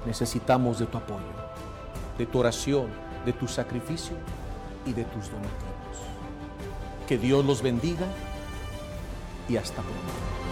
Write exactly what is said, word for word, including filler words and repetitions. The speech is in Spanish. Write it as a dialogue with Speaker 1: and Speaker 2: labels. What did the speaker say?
Speaker 1: necesitamos de tu apoyo, de tu oración, de tu sacrificio y de tus donativos. Que Dios los bendiga y hasta pronto.